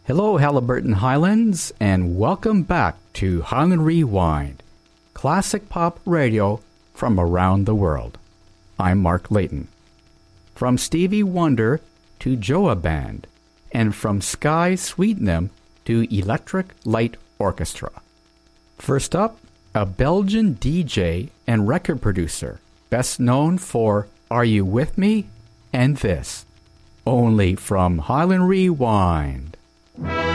Hello, Halliburton Highlands, and welcome back to Highland Rewind, classic pop radio from around the world. I'm Mark Layton. From Stevie Wonder to Joa Band, and from Sky Sweetnam to Electric Light Orchestra. First up, a Belgian DJ and record producer, best known for Are You With Me? And This, only from Highland Rewind.